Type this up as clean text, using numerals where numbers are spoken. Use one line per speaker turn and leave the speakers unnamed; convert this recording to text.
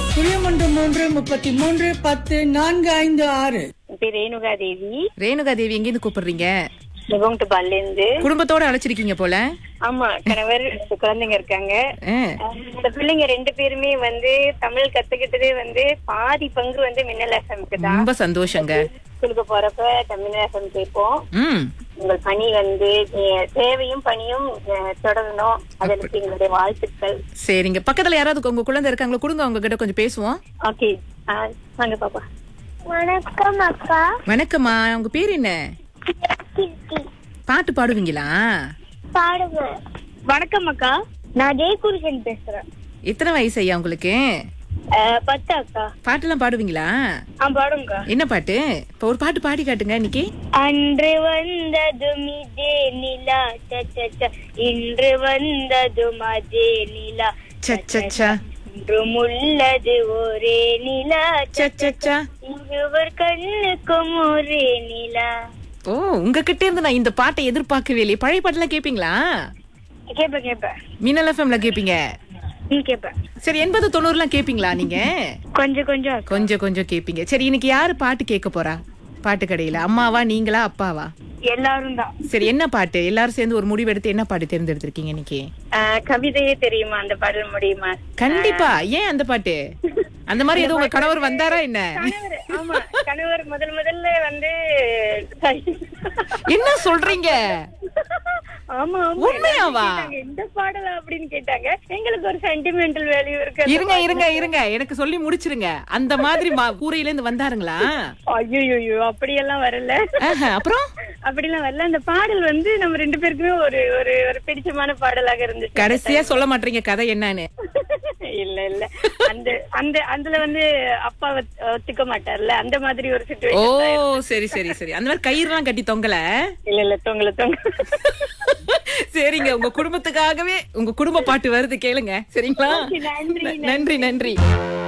0333104556.
பேர் ரேணுகா தேவி.
ரேணுகா தேவி எங்கிருந்து கூப்பிடுறீங்க?
இருந்து
குடும்பத்தோட அழைச்சிருக்கீங்க போல.
ஆமா, கணவர் குழந்தைங்க இருக்காங்க. இந்த பிள்ளைங்க 2 பேருமே தமிழ் கத்துக்கிட்டதே பாதி பங்கு மின்னல் எஃப்எம்க்கு தான்.
ரொம்ப சந்தோஷங்க.
ஸ்கூலுக்கு போறப்ப மின்னல் எஃப்எம் கேட்போம். உங்கள் பணி சேவையும் பணியும் தொடரணும். அதற்கு எங்களுடைய வாழ்த்துக்கள்.
சரிங்க. பக்கத்துல யாராவது உங்க குழந்தை இருக்காங்களோ கொடுங்க, அவங்க கிட்ட கொஞ்சம் பேசுவோம்.
ஓகே, வாங்க பாப்பா.
வணக்கம் அக்கா.
வணக்கம்மா, உங்க பேர் என்ன? பாட்டு பாடுவீங்களா?
பாடுவேன்.
வணக்கம் அக்கா,
நான் ஜெயகுருஷன் பேசுறேன்.
எத்தனை வயசு ஐயா உங்களுக்கு?
10 அக்கா.
பாட்டெல்லாம் பாடுவீங்களா?
பாடுங்க.
என்ன பாட்டு? இப்ப ஒரு பாட்டு பாடி காட்டுங்க இன்னைக்கு.
அன்று வந்ததும் இதே நிலா சச்ச, இன்று வந்ததும் அதே நிலா
சச்ச,
இன்றும் உள்ளது ஒரே நிலா
சச்ச.
இருவர் கண்ணுக்கும் ஒரே நிலா.
ஓ, உங்ககிட்ட இருந்து நான் இந்த பாட்டை எதிர்பார்க்கவே இல்லையே. பழைய பாட்டெல்லாம் கேப்பீங்களா?
கேப்பேன்.
மின்னல் எஃப்எம்ல கேப்பீங்க?
கேப்பேன்.
சரி, 80-90 கேப்பீங்களா நீங்க?
கொஞ்சம்
கேப்பீங்க. சரி, இன்னைக்கு யாரு பாட்டு கேட்க போறா பாட்டு கடையில? அம்மாவா, நீங்களா, அப்பாவா?
எல்லாரும் தான்.
சரி, என்ன பாட்டு? எல்லாரும் சேர்ந்து ஒரு முடிவு எடுத்து என்ன பாட்டு தேர்ந்தெடுத்திருக்கீங்க இன்னைக்கு?
கவிதையே தெரியுமா? அந்த பாடல் முடியுமா?
கண்டிப்பா. ஏன் அந்த பாட்டு? அந்த மாதிரி ஏதோ உங்க கணவர் வந்தாரா என்ன?
ஆமா, கணவர் முதல்ல
என்ன சொல்றீங்க?
ஆமா,
உண்மையாவா?
இந்த பாடலா அப்படின்னு கேட்டாங்க. எங்களுக்கு ஒரு சென்டிமெண்டல் வேல்யூ இருக்கு.
இருங்க, எனக்கு சொல்லி முடிச்சிருங்க. அந்த மாதிரி கூரையில இருந்து வந்தாருங்களா?
ஐயோ, அப்படியெல்லாம் வரல.
அப்புறம்
அப்படிலாம் வரல. அந்த பாடல் நம்ம 2 பேருக்குமே ஒரு ஒரு ஒரு பிடிச்சமான பாடலாக இருந்துச்சு.
கடைசியா சொல்ல மாட்டீங்க கதை என்னன்னு?
இல்ல அந்த அந்த அதுல அப்பா ஒத்துக்க மாட்டார்ல, அந்த மாதிரி ஒரு
ஓ,
சிச்சுவேஷன்.
சரி. அந்த மாதிரி கயிறுலாம் கட்டி தொங்கல?
இல்ல தொங்கல.
சரிங்க, உங்க குடும்பத்துக்காகவே உங்க குடும்ப பாட்டு வருது, கேளுங்க. சரிங்களா?
நன்றி.